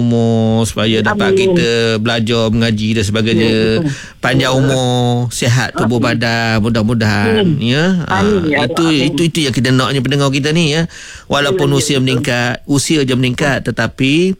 umur supaya dapat kita belajar mengaji dan sebagainya. Panjang umur, sihat tubuh badan, mudah-mudahan ya. Itu yang kita naknya pendengar kita ni ya. Walaupun usia je meningkat tetapi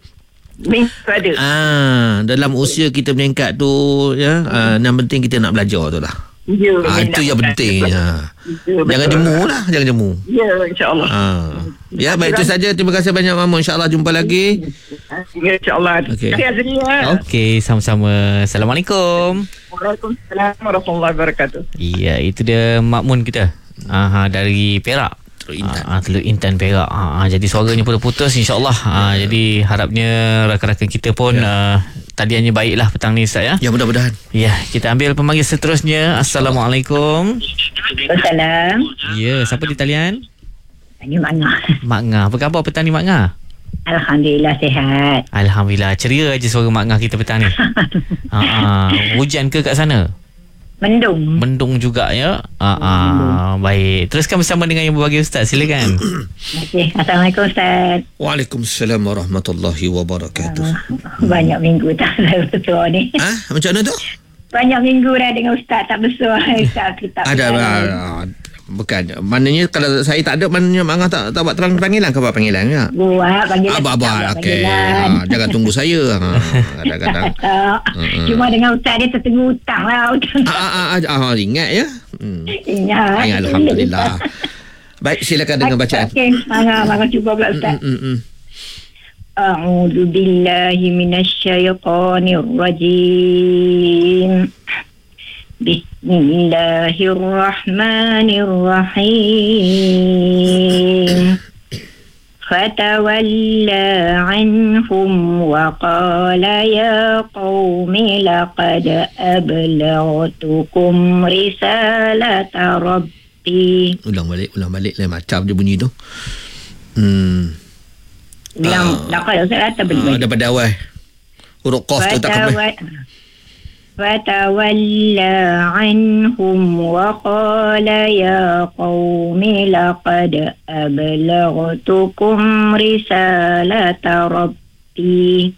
dalam usia kita meningkat tu ya, yang penting kita nak belajar tu lah. Itu yang penting. Jangan jemu. Ya, insya-Allah. Ya, baik, itu saja. Terima kasih banyak Mamun. InsyaAllah jumpa lagi. Ya, insya-Allah. Okey, sama-sama. Assalamualaikum. Waalaikumsalam warahmatullahi wabarakatuh. Ya, itu dia Mamun kita. Dari Perak. Teluk Intan Perak. Jadi suaranya pun putus, insyaAllah. Jadi harapnya rakan-rakan kita pun taliannya baiklah petang ni, Ustaz ya. Ya, mudah-mudahan. Ya, kita ambil pemanggil seterusnya. Assalamualaikum. Assalam. Ya, siapa di talian? Ini Mak Ngah. Mak Ngah. Apa khabar petang ni Mak Ngah? Alhamdulillah sihat. Alhamdulillah. Ceria aja suara Mak Ngah kita petang ni. Hujan ke kat sana? Mendung juga ya. Baik. Teruskan bersama dengan yang berbagi Ustaz. Silakan. Okey. Assalamualaikum Ustaz. Waalaikumsalam warahmatullahi wabarakatuh. Banyak minggu tak bersuara ni. Macam mana tu? Banyak minggu dah dengan Ustaz tak bersuara. Ustaz kita. Bukan. Maknanya kalau saya tak ada, maknanya Mak Ngah tak buat terang panggilan ke buat panggilan ke? Buat panggilan. Okey. Jangan tunggu saya. Kadang-kadang. Cuma dengan Ustaz dia tertengah hutang lah. Ingat ya? Ingat. Alhamdulillah. Baik, silakan dengan bacaan. Okey. Mangga cuba pula Ustaz. A'udzu billahi minasyaitonir rajim. Bismillahirrahmanirrahim. Fatawalla anhum wa qala ya qaumi laqad ablaghtukum risalata rabbi. Ulang balik lain macam dia bunyi tu. Laqad risalata rabbi. Daripada awal. Huruf qaf tu tak kembali. فتولى عنهم وقال يا قوم لقد أبلغتكم رسالة ربي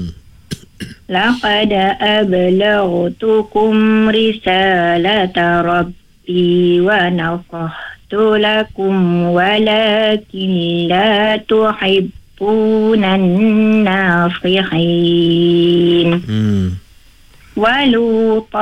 لقد أبلغتكم رسالة ربي ونصحت لكم ولكن لا تحبون الناصحين ولوطا